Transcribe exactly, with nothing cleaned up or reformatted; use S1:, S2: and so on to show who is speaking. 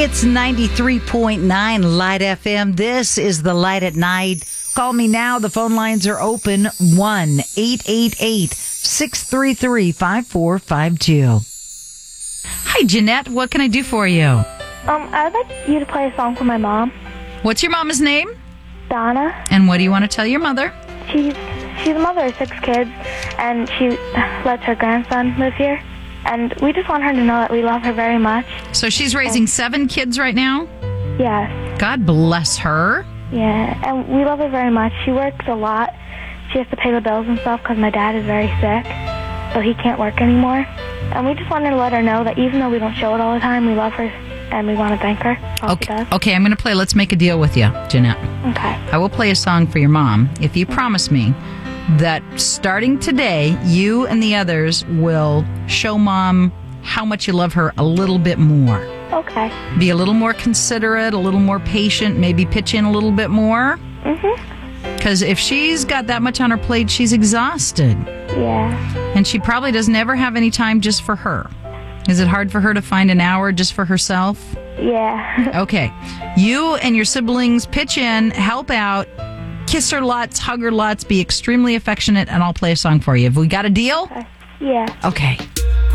S1: It's ninety-three point nine Light F M. This is the Light at Night. Call me now. The phone lines are open. one eight eight eight, six three three, five four five two. Hi, Jeanette. What can I do for you?
S2: Um, I'd like you to play a song for my mom.
S1: What's your mama's name?
S2: Donna.
S1: And what do you want to tell your mother?
S2: She's she's a mother of six kids, and she lets her grandson live here. And we just want her to know that we love her very much.
S1: So she's raising seven kids right now?
S2: Yes.
S1: God bless her.
S2: Yeah, and we love her very much. She works a lot. She has to pay the bills and stuff because my dad is very sick, so he can't work anymore. And we just wanted to let her know that even though we don't show it all the time, we love her, and we want to thank her. All she
S1: Okay,
S2: does.
S1: okay, I'm going to play Let's Make a Deal with You, Jeanette.
S2: Okay.
S1: I will play a song for your mom if you promise me that starting today, you and the others will show mom how much you love her a little bit more.
S2: Okay.
S1: Be a little more considerate, a little more patient, maybe pitch in a little bit more.
S2: Mm-hmm.
S1: Because if she's got that much on her plate, she's exhausted.
S2: Yeah.
S1: And she probably doesn't ever have any time just for her. Is it hard for her to find an hour just for herself?
S2: Yeah.
S1: Okay. You and your siblings pitch in, help out, kiss her lots, hug her lots, be extremely affectionate, and I'll play a song for you. Have we got a deal?
S2: Yeah.
S1: Okay.